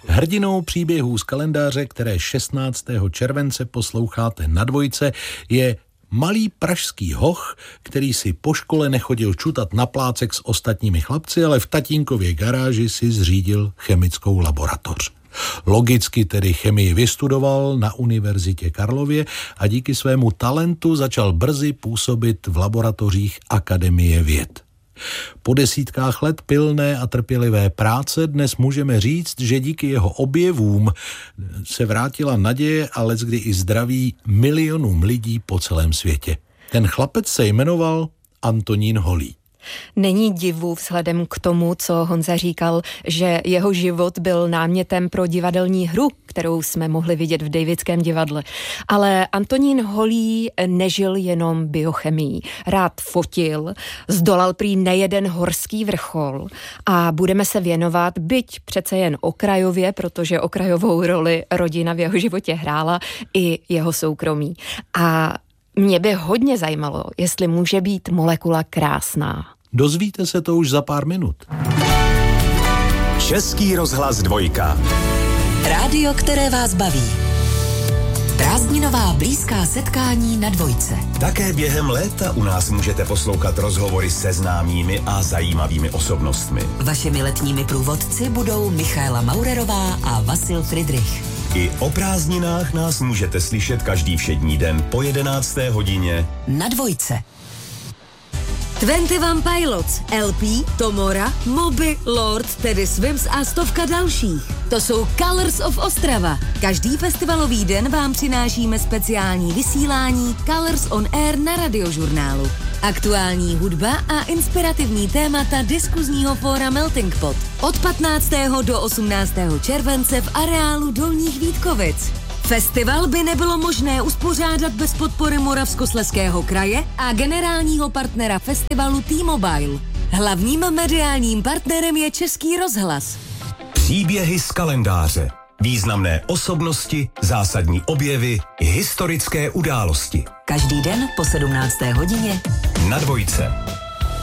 Hrdinou příběhů z kalendáře, které 16. července posloucháte na Dvojce, je malý pražský hoch, který si po škole nechodil čutat na plácek s ostatními chlapci, ale v tatínkově garáži si zřídil chemickou laboratoř. Logicky tedy chemii vystudoval na Univerzitě Karlově a díky svému talentu začal brzy působit v laboratořích Akademie věd. Po desítkách let pilné a trpělivé práce dnes můžeme říct, že díky jeho objevům se vrátila naděje a leckdy i zdraví milionům lidí po celém světě. Ten chlapec se jmenoval Antonín Holý. Není divu vzhledem k tomu, co Honza říkal, že jeho život byl námětem pro divadelní hru, kterou jsme mohli vidět v Davidském divadle. Ale Antonín Holý nežil jenom biochemií. Rád fotil, zdolal prý nejeden horský vrchol a budeme se věnovat, byť přece jen okrajově, protože okrajovou roli rodina v jeho životě hrála, i jeho soukromí. A mě by hodně zajímalo, jestli může být molekula krásná. Dozvíte se to už za pár minut. Český rozhlas Dvojka. Rádio, které vás baví. Prázdninová blízká setkání na Dvojce. Také během léta u nás můžete poslouchat rozhovory se známými a zajímavými osobnostmi. Vašimi letními průvodci budou Michaela Maurerová a Vasil Friedrich. I o prázdninách nás můžete slyšet každý všední den po 11. hodině na Dvojce. 21 Pilots, LP, Tomora, Moby, Lord, Teddy Swims a stovka dalších. To jsou Colors of Ostrava. Každý festivalový den vám přinášíme speciální vysílání Colors on Air na Radiožurnálu. Aktuální hudba a inspirativní témata diskuzního fóra Melting Pot. Od 15. do 18. července v areálu Dolních Vítkovic. Festival by nebylo možné uspořádat bez podpory Moravskoslezského kraje a generálního partnera festivalu T-Mobile. Hlavním mediálním partnerem je Český rozhlas. Příběhy z kalendáře. Významné osobnosti, zásadní objevy, historické události. Každý den po 17. hodině na Dvojce.